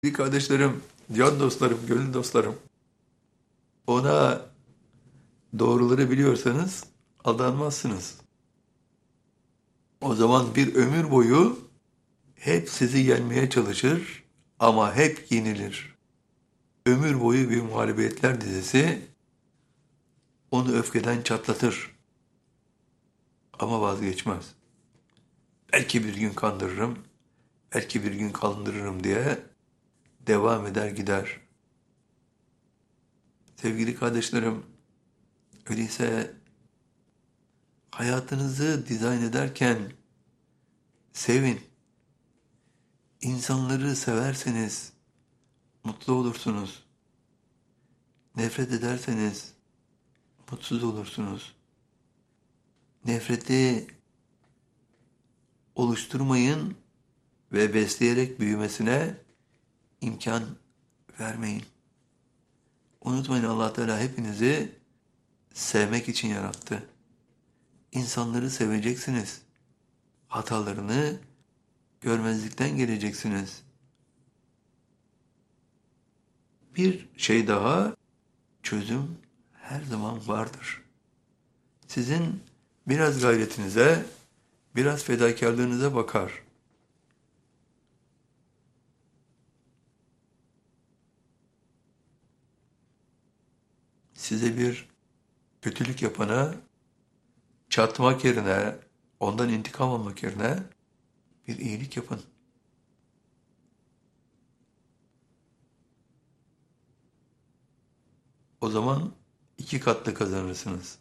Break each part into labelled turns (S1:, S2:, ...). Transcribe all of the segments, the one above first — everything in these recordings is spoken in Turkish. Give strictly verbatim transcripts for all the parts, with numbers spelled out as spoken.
S1: Bir kardeşlerim, can dostlarım, gönül dostlarım. Ona doğruları biliyorsanız aldanmazsınız. O zaman bir ömür boyu hep sizi yenmeye çalışır ama hep yenilir. Ömür boyu bir mağlubiyetler dizisi onu öfkeden çatlatır ama vazgeçmez. Belki bir gün kandırırım, belki bir gün kandırırım diye devam eder gider. Sevgili kardeşlerim, öyleyse hayatınızı dizayn ederken sevin. İnsanları severseniz mutlu olursunuz. Nefret ederseniz mutsuz olursunuz. Nefreti oluşturmayın ve besleyerek büyümesine imkan vermeyin. Unutmayın, Allah Teala hepinizi sevmek için yarattı. İnsanları seveceksiniz. Hatalarını görmezlikten geleceksiniz. Bir şey daha, çözüm her zaman vardır. Sizin biraz gayretinize, biraz fedakarlığınıza bakar. Size bir kötülük yapana çatmak yerine, ondan intikam almak yerine bir iyilik yapın. O zaman iki katlı kazanırsınız.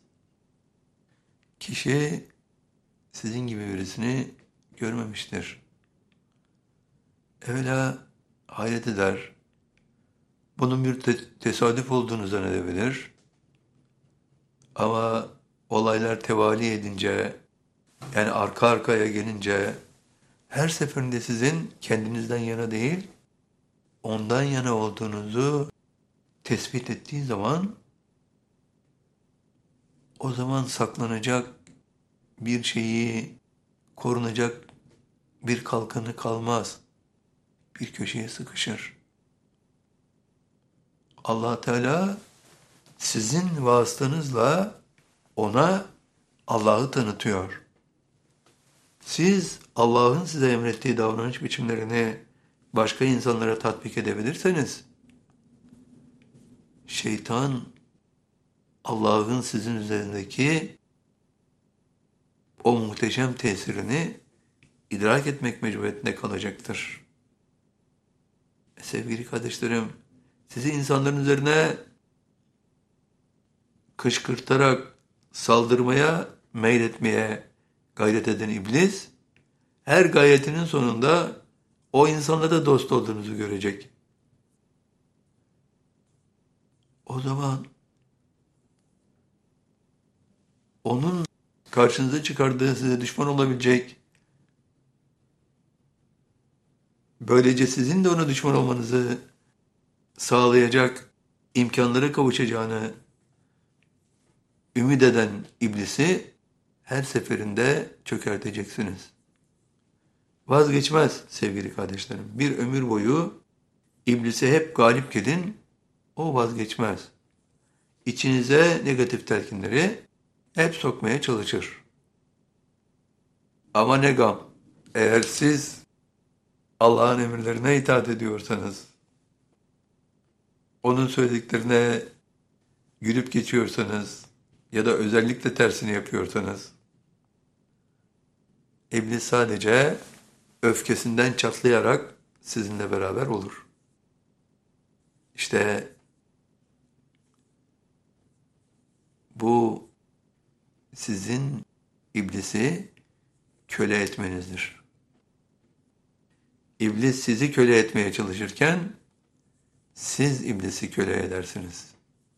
S1: Kişi sizin gibi birisini görmemiştir. Evvela hayret eder. Bunun bir te- tesadüf olduğunu zannedebilir. Ama olaylar tevali edince, yani arka arkaya gelince, her seferinde sizin kendinizden yana değil, ondan yana olduğunuzu tespit ettiği zaman, o zaman saklanacak bir şeyi, korunacak bir kalkanı kalmaz. Bir köşeye sıkışır. Allah Teala sizin vasıtanızla ona Allah'ı tanıtıyor. Siz Allah'ın size emrettiği davranış biçimlerini başka insanlara tatbik edebilirseniz, şeytan Allah'ın sizin üzerindeki o muhteşem tesirini idrak etmek mecburiyetinde kalacaktır. Sevgili kardeşlerim, sizi insanların üzerine kışkırtarak saldırmaya, meyletmeye gayret eden iblis, her gayretinin sonunda o insanla da dost olduğunuzu görecek. O zaman onun karşınıza çıkardığı size düşman olabilecek, böylece sizin de ona düşman olmanızı sağlayacak imkanlara kavuşacağını ümit eden iblisi her seferinde çökerteceksiniz. Vazgeçmez sevgili kardeşlerim. Bir ömür boyu iblise hep galip gelin, o vazgeçmez. İçinize negatif telkinleri hep sokmaya çalışır. Ama ne gam, eğer siz Allah'ın emirlerine itaat ediyorsanız, onun söylediklerine gülüp geçiyorsanız ya da özellikle tersini yapıyorsanız, iblis sadece öfkesinden çatlayarak sizinle beraber olur. İşte bu sizin iblisi köle etmenizdir. İblis sizi köle etmeye çalışırken siz iblisi köle edersiniz.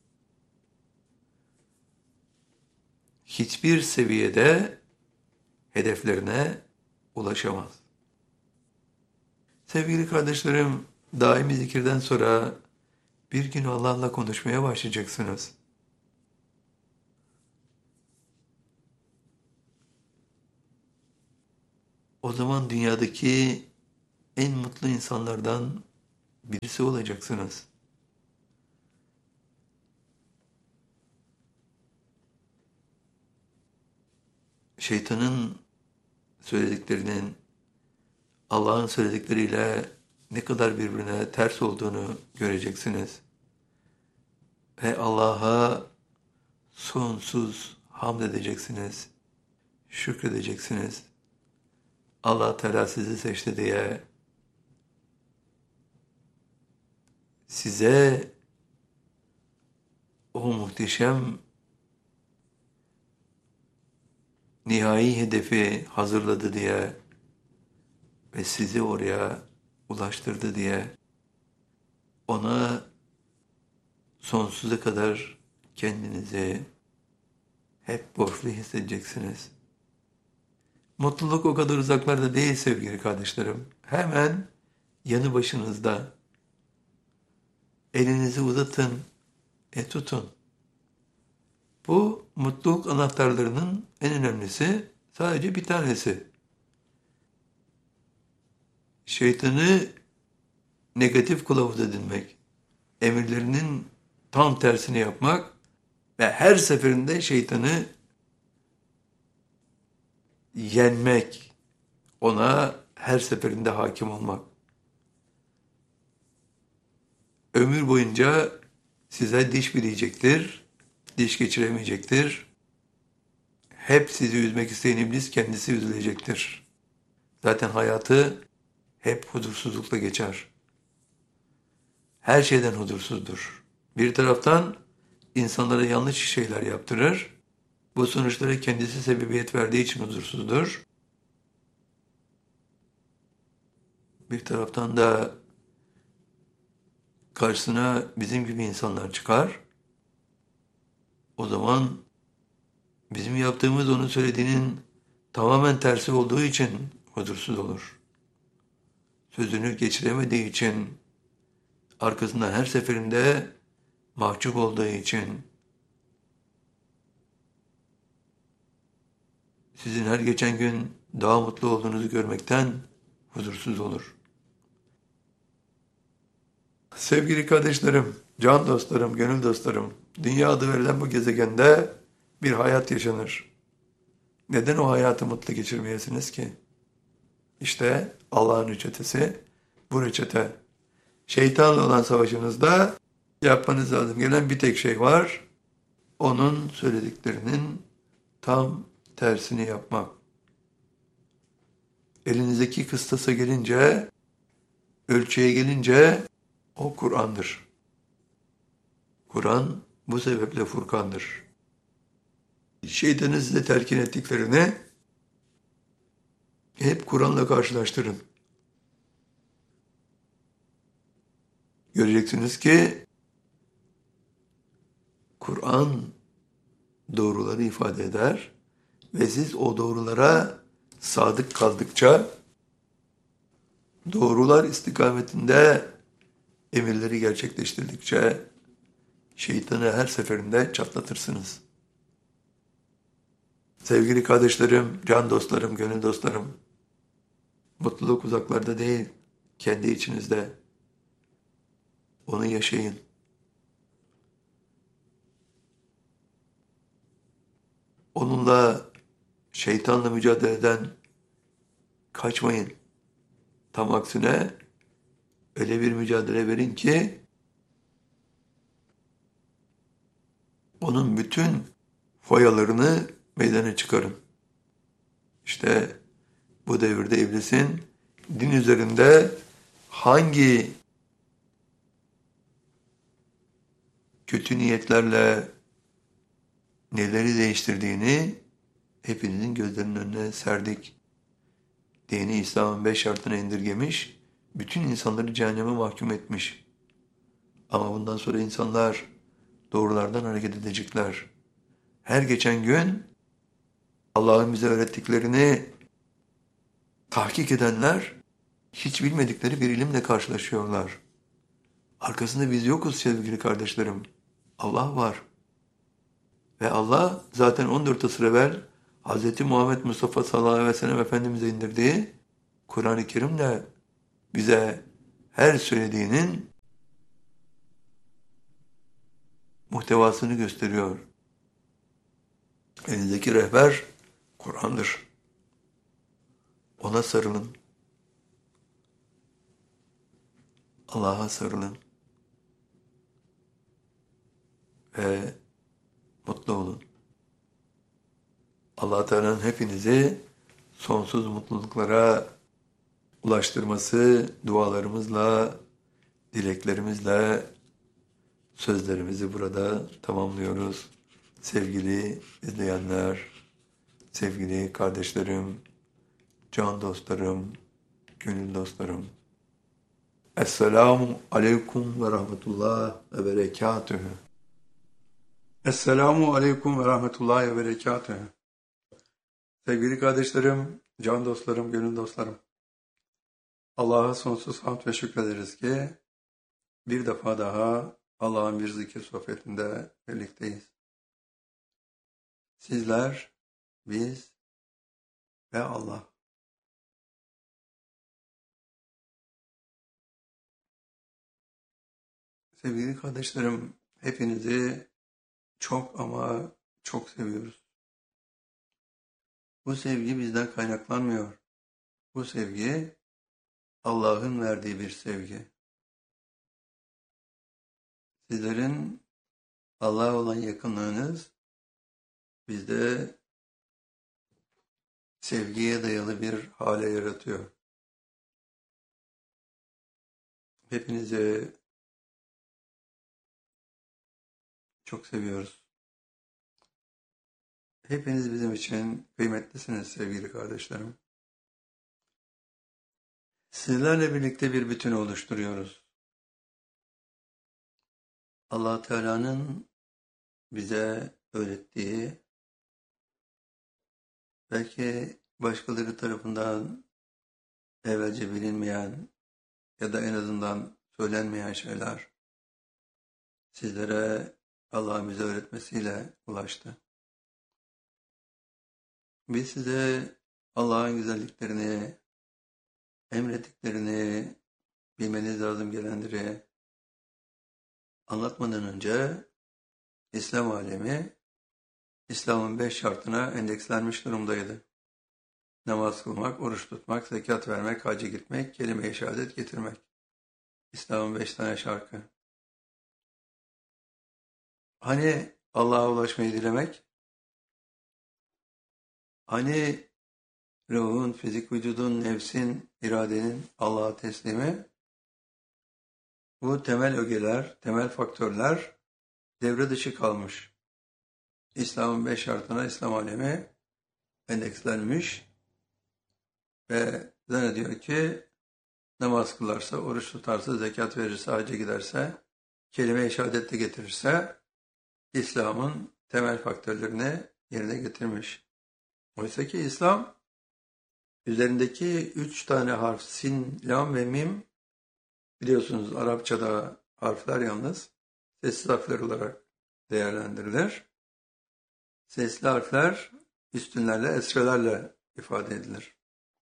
S1: Hiçbir seviyede hedeflerine ulaşamaz. Sevgili kardeşlerim, daimi zikirden sonra bir gün Allah'la konuşmaya başlayacaksınız. O zaman dünyadaki en mutlu insanlardan birisi olacaksınız. Şeytanın söylediklerinin Allah'ın söyledikleriyle ne kadar birbirine ters olduğunu göreceksiniz. Ve Allah'a sonsuz hamd edeceksiniz, şükredeceksiniz. Allah Teala sizi seçti diye size o muhteşem nihai hedefi hazırladı diye ve sizi oraya ulaştırdı diye ona sonsuza kadar kendinizi hep borçlu hissedeceksiniz. Mutluluk o kadar uzaklarda değil sevgili kardeşlerim. Hemen yanı başınızda. Elinizi uzatın, e tutun. Bu mutluluk anahtarlarının en önemlisi sadece bir tanesi. Şeytanı negatif kılavuz edinmek, emirlerinin tam tersini yapmak ve her seferinde şeytanı yenmek, ona her seferinde hakim olmak. Ömür boyunca size diş bileyecektir, diş geçiremeyecektir. Hep sizi üzmek isteyen iblis kendisi üzülecektir. Zaten hayatı hep huzursuzlukla geçer. Her şeyden huzursuzdur. Bir taraftan insanlara yanlış şeyler yaptırır. Bu sonuçlara kendisi sebebiyet verdiği için huzursuzdur. Bir taraftan da karşısına bizim gibi insanlar çıkar. O zaman bizim yaptığımız onun söylediğinin tamamen tersi olduğu için huzursuz olur. Sözünü geçiremediği için, arkasından her seferinde mahcup olduğu için, sizin her geçen gün daha mutlu olduğunuzu görmekten huzursuz olur. Sevgili kardeşlerim, can dostlarım, gönül dostlarım, dünya adı verilen bu gezegende bir hayat yaşanır. Neden o hayatı mutlu geçirmeyesiniz ki? İşte Allah'ın reçetesi, bu reçete. Şeytanla olan savaşınızda yapmanız lazım gelen bir tek şey var. Onun söylediklerinin tam tersini yapmak. Elinizdeki kıstasa gelince, ölçüye gelince o Kur'an'dır. Kur'an bu sebeple Furkan'dır. Şeytanın size telkin ettiklerini hep Kur'an'la karşılaştırın. Göreceksiniz ki Kur'an doğruları ifade eder ve siz o doğrulara sadık kaldıkça, doğrular istikametinde emirleri gerçekleştirdikçe şeytanı her seferinde çatlatırsınız. Sevgili kardeşlerim, can dostlarım, gönül dostlarım, mutluluk uzaklarda değil, kendi içinizde. Onu yaşayın. Onunla, şeytanla mücadeleden kaçmayın. Tam aksine öyle bir mücadele verin ki onun bütün foyalarını meydana çıkarın. İşte bu devirde iblisin din üzerinde hangi kötü niyetlerle neleri değiştirdiğini hepinizin gözlerinin önüne serdik. Dini İslam'ın beş şartını indirgemiş, bütün insanları cehenneme mahkum etmiş. Ama bundan sonra insanlar doğrulardan hareket edecekler. Her geçen gün Allah'ın bize öğrettiklerini tahkik edenler hiç bilmedikleri bir ilimle karşılaşıyorlar. Arkasında biz yokuz sevgili kardeşlerim. Allah var. Ve Allah zaten on dört asır evvel Hz. Muhammed Mustafa sallallahu aleyhi ve sellem Efendimiz'e indirdiği Kur'an-ı Kerim'le bize her söylediğinin muhtevasını gösteriyor. Elinizdeki rehber Kur'an'dır. Ona sarılın. Allah'a sarılın. Ve mutlu olun. Allah Teala'nın hepinizi sonsuz mutluluklara ulaştırması dualarımızla, dileklerimizle sözlerimizi burada tamamlıyoruz. Sevgili izleyenler, sevgili kardeşlerim, can dostlarım, gönül dostlarım. Esselamu aleyküm ve rahmetullah ve berekatühü. Esselamu aleyküm ve rahmetullah ve berekatühü. Sevgili kardeşlerim, can dostlarım, gönül dostlarım. Allah'a sonsuz hamd ve şükrederiz ki bir defa daha Allah'ın bir zikir sohbetinde birlikteyiz. Sizler, biz ve Allah. Sevgili kardeşlerim, hepinizi çok ama çok seviyoruz. Bu sevgi bizden kaynaklanmıyor. Bu sevgi Allah'ın verdiği bir sevgi. Sizlerin Allah'a olan yakınlığınız bizde sevgiye dayalı bir hale yaratıyor. Hepinizi çok seviyoruz. Hepiniz bizim için kıymetlisiniz sevgili kardeşlerim. Sizlerle birlikte bir bütün oluşturuyoruz. Allah Teala'nın bize öğrettiği, belki başkaları tarafından evvelce bilinmeyen ya da en azından söylenmeyen şeyler sizlere Allah'ın bize öğretmesiyle ulaştı. Biz size Allah'ın güzelliklerini, emrettiklerini, bilmeniz lazım gelenleri anlatmadan önce İslam alemi İslam'ın beş şartına endekslenmiş durumdaydı. Namaz kılmak, oruç tutmak, zekat vermek, hacca gitmek, kelime-i şehadet getirmek. İslam'ın beş tane şarkı. Hani Allah'a ulaşmayı dilemek? Hani ruhun, fizik vücudun, nefsin, iradenin Allah'a teslimi? Bu temel ögeler, temel faktörler devre dışı kalmış. İslam'ın beş şartına İslam alemi endekslenmiş ve zannediyor ki namaz kılarsa, oruç tutarsa, zekat verirse, hacca giderse, kelime-i şehadet de getirirse İslam'ın temel faktörlerini yerine getirmiş. Oysa ki İslam üzerindeki üç tane harf sin, lam ve mim, biliyorsunuz Arapçada harfler yalnız sessiz harfler olarak değerlendirilir. Sesli harfler üstünlerle, esrelerle ifade edilir.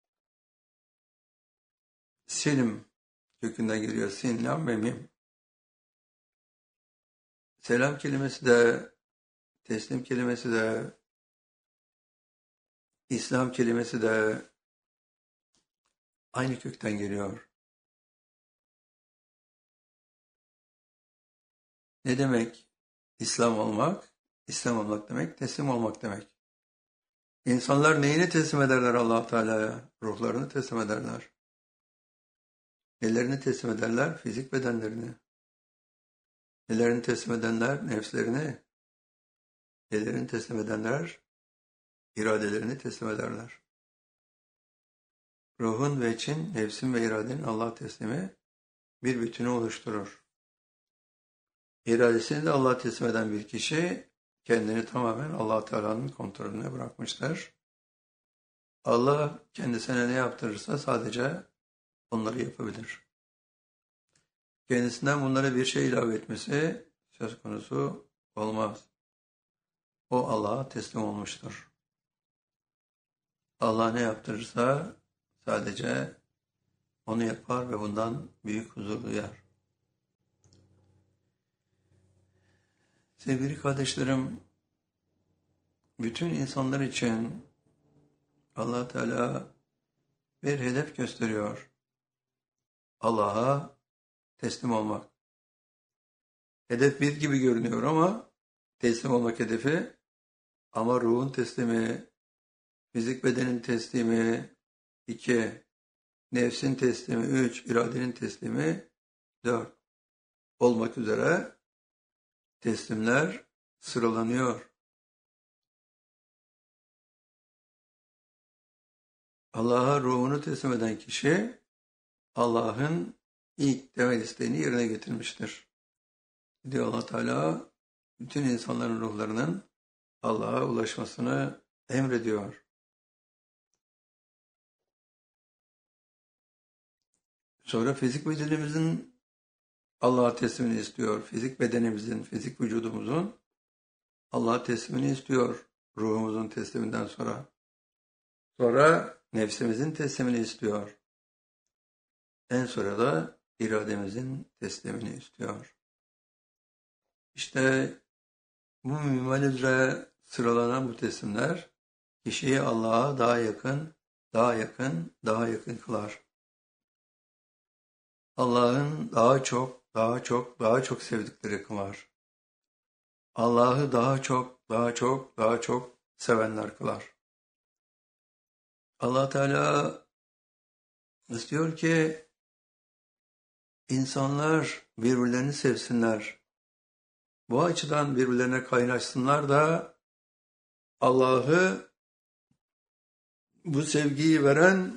S1: Silim kökünden geliyor. Sin, lam ve mim. Selam kelimesi de, teslim kelimesi de, İslam kelimesi de aynı kökten geliyor. Ne demek İslam olmak? İslam olmak demek, teslim olmak demek. İnsanlar neyini teslim ederler Allah Teala'ya? Ruhlarını teslim ederler. Nelerini teslim ederler? Fizik bedenlerini. Nelerini teslim edenler? Nefslerini. Nelerini teslim edenler? İradelerini teslim ederler. Ruhun ve için, nefsin ve iradenin Allah teslimi bir bütünü oluşturur. İradesini de Allah'a teslim eden bir kişi kendini tamamen Allah Teala'nın kontrolüne bırakmıştır. Allah kendisine ne yaptırırsa sadece onları yapabilir. Kendisinden bunlara bir şey ilave etmesi söz konusu olmaz. O Allah'a teslim olmuştur. Allah ne yaptırırsa sadece onu yapar ve bundan büyük huzur duyar. Sevgili kardeşlerim, bütün insanlar için Allah Teala bir hedef gösteriyor. Allah'a teslim olmak. Hedef bir gibi görünüyor ama teslim olmak hedefi, ama ruhun teslimi, fizik bedenin teslimi, iki, nefsin teslimi, üç, iradenin teslimi, dört olmak üzere teslimler sıralanıyor. Allah'a ruhunu teslim eden kişi Allah'ın ilk temel isteğini yerine getirmiştir. Diyor Allah Teala, bütün insanların ruhlarının Allah'a ulaşmasını emrediyor. Sonra fizik bedenimizin Allah'a teslimini istiyor. Fizik bedenimizin, fizik vücudumuzun Allah'a teslimini istiyor. Ruhumuzun tesliminden sonra. Sonra nefsimizin teslimini istiyor. En sonra da irademizin teslimini istiyor. İşte bu minval üzere sıralanan bu teslimler kişiyi Allah'a daha yakın, daha yakın, daha yakın kılar. Allah'ın daha çok, daha çok, daha çok sevdikleri kılar. Allah'ı daha çok, daha çok, daha çok sevenler kılar. Allah Teala istiyor ki insanlar birbirlerini sevsinler. Bu açıdan birbirlerine kaynaşsınlar da Allah'ı, bu sevgiyi veren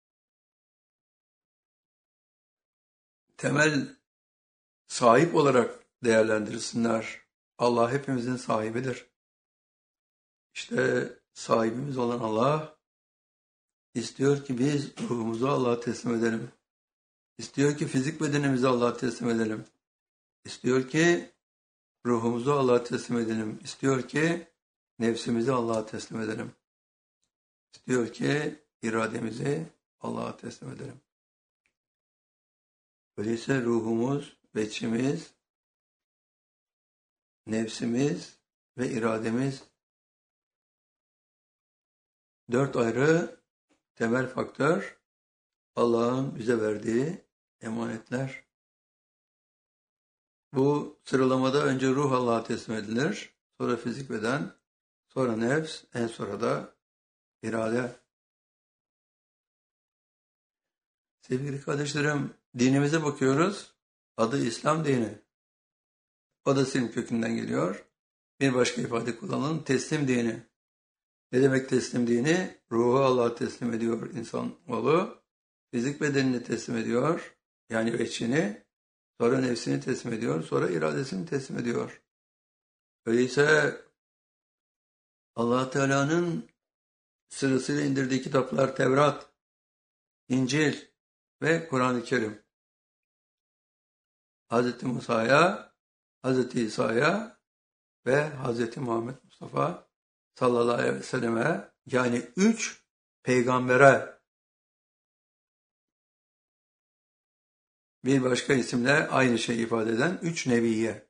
S1: temel sahip olarak değerlendirsinler. Allah hepimizin sahibidir. İşte sahibimiz olan Allah istiyor ki biz ruhumuzu Allah'a teslim edelim. İstiyor ki fizik bedenimizi Allah'a teslim edelim. İstiyor ki ruhumuzu Allah'a teslim edelim. İstiyor ki nefsimizi Allah'a teslim edelim. İstiyor ki irademizi Allah'a teslim edelim. Öyleyse ruhumuz, beçimiz, nefsimiz ve irademiz dört ayrı temel faktör, Allah'ın bize verdiği emanetler. Bu sıralamada önce ruh Allah'a teslim edilir, sonra fizik beden, sonra nefs, en sonra da irade. Sevgili kardeşlerim, dinimize bakıyoruz. Adı İslam dini. O da silm kökünden geliyor. Bir başka ifade kullanalım, teslim dini. Ne demek teslim dini? Ruhu Allah'a teslim ediyor insanoğlu. Fizik bedenini teslim ediyor. Yani veçini. Sonra nefsini teslim ediyor. Sonra iradesini teslim ediyor. Öyleyse Allah Teala'nın sırasıyla indirdiği kitaplar Tevrat, İncil ve Kur'an-ı Kerim. Hazreti Musa'ya, Hazreti İsa'ya ve Hazreti Muhammed Mustafa sallallahu aleyhi ve selleme, yani üç peygambere, bir başka isimle aynı şeyi ifade eden üç nebiye.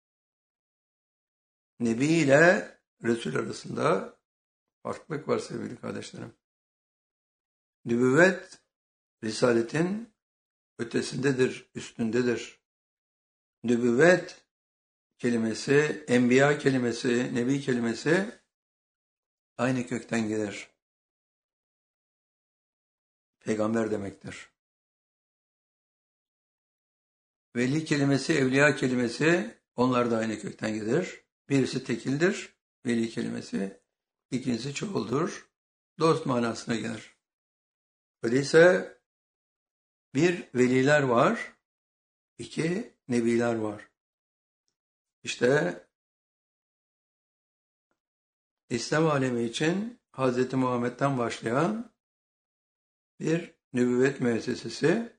S1: Nebi ile Resul arasında farklılık var sevgili kardeşlerim. Nübüvvet, Risaletin ötesindedir, üstündedir. Nübüvvet kelimesi, enbiya kelimesi, nebi kelimesi aynı kökten gelir. Peygamber demektir. Veli kelimesi, evliya kelimesi, onlar da aynı kökten gelir. Birisi tekildir, veli kelimesi. İkincisi çoğuldur, dost manasına gelir. Öyleyse bir veliler var, iki nebiler var. İşte İslam alemi için Hz. Muhammed'den başlayan bir nübüvvet müessesesi,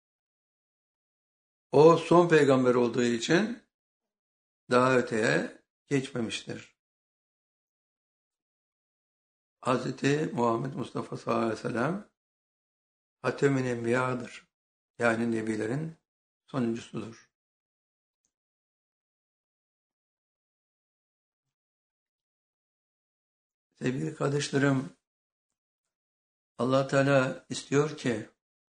S1: o son peygamber olduğu için daha öteye geçmemiştir. Hz. Muhammed Mustafa sallallahu aleyhi ve sellem Hatemün Enbiya'dır. Yani Nebilerin sonuncusudur. Sevgili kardeşlerim, Allah Teala istiyor ki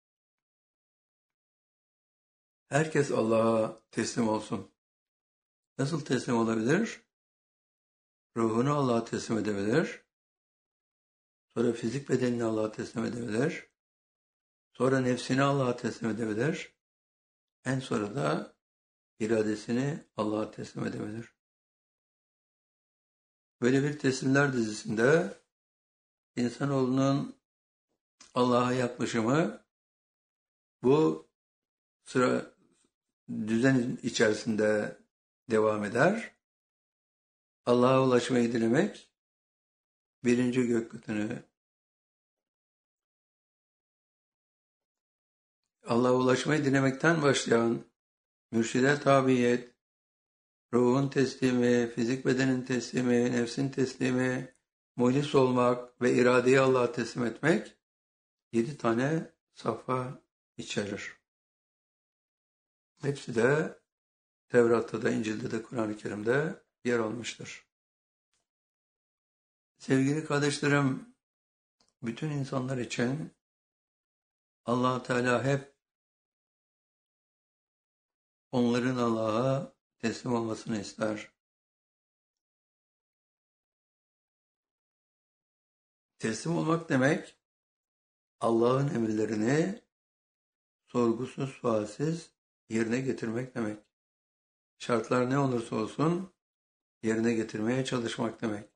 S1: herkes Allah'a teslim olsun. Nasıl teslim olabilir? Ruhunu Allah'a teslim edebilir. Sonra fizik bedenini Allah'a teslim edebilir. Sonra nefsini Allah'a teslim edebilir. En sonra da iradesini Allah'a teslim edebilir. Böyle bir teslimler dizisinde insanoğlunun Allah'a yaklaşımı bu sıra düzen içerisinde devam eder. Allah'a ulaşmayı dilemek birinci gökyüzünü, Allah'a ulaşmayı dilemekten başlayan mürşide tabiyet, ruhun teslimi, fizik bedenin teslimi, nefsin teslimi, muhlis olmak ve iradeyi Allah'a teslim etmek yedi tane safha içerir. Hepsi de Tevrat'ta da, İncil'de de, Kur'an-ı Kerim'de yer almıştır. Sevgili kardeşlerim, bütün insanlar için Allah Teala hep onların Allah'a teslim olmasını ister. Teslim olmak demek, Allah'ın emirlerini sorgusuz sualsiz yerine getirmek demek. Şartlar ne olursa olsun yerine getirmeye çalışmak demek.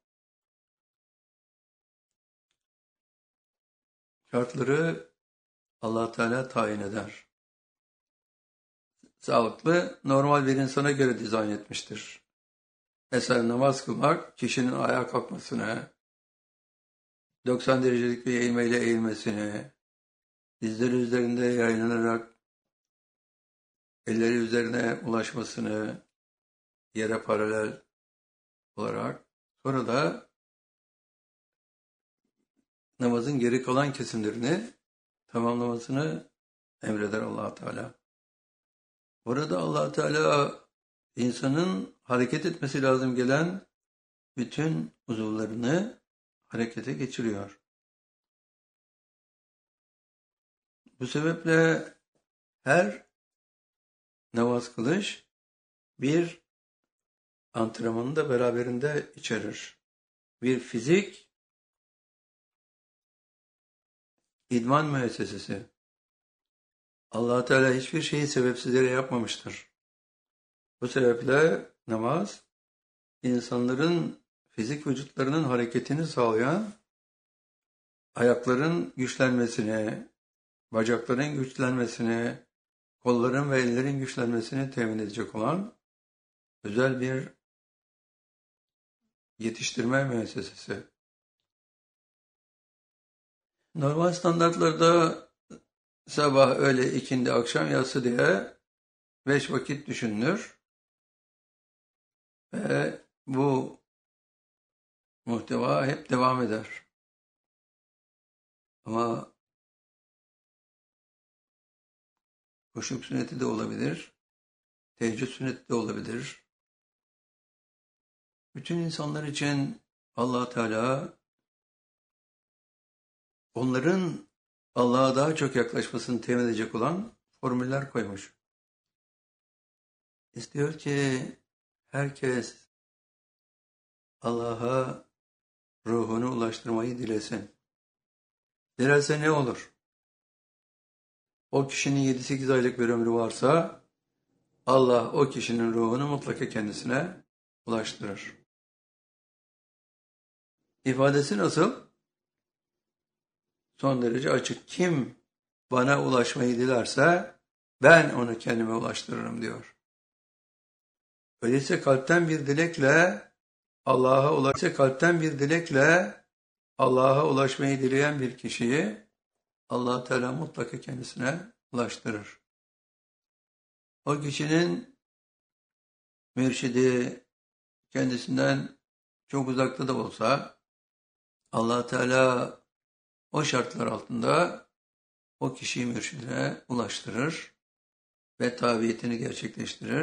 S1: Şartları Allah Teala tayin eder. Sağlıklı, normal bir insana göre dizayn etmiştir. Mesela namaz kılmak, kişinin ayağa kalkmasını, doksan derecelik bir eğilmeyle eğilmesini, dizleri üzerinde yayınarak elleri üzerine ulaşmasını, yere paralel olarak, sonra da namazın geri kalan kesimlerini tamamlamasını emreder Allah Teala. Burada Allah Teala insanın hareket etmesi lazım gelen bütün uzuvlarını harekete geçiriyor. Bu sebeple her namaz kılış bir antrenmanı da beraberinde içerir. Bir fizik idman müessesesi. Allah Teala hiçbir şeyi sebepsiz yere yapmamıştır. Bu sebeple namaz insanların fizik vücutlarının hareketini sağlayan, ayakların güçlenmesini, bacakların güçlenmesini, kolların ve ellerin güçlenmesini temin edecek olan özel bir yetiştirme müessesesi. Normal standartlarda sabah, öğle, ikindi, akşam, yatsı diye beş vakit düşünülür. Ve bu muhteva hep devam eder. Ama kuşluk sünneti de olabilir, teheccüd sünneti de olabilir. Bütün insanlar için Allah Teala onların Allah'a daha çok yaklaşmasını temin edecek olan formüller koymuş. İstiyor ki herkes Allah'a ruhunu ulaştırmayı dilesin. Dilerse ne olur? O kişinin yedi sekiz aylık bir ömrü varsa Allah o kişinin ruhunu mutlaka kendisine ulaştırır. İfadesi nasıl? Son derece açık. Kim bana ulaşmayı dilerse ben onu kendime ulaştırırım diyor. Öyleyse kalpten bir dilekle Allah'a ulaşsa kalpten bir dilekle Allah'a ulaşmayı dileyen bir kişiyi Allah Teala mutlaka kendisine ulaştırır. O kişinin mürşidi kendisinden çok uzakta da olsa Allah Teala o şartlar altında o kişiyi mürşidine ulaştırır ve tabiyetini gerçekleştirir.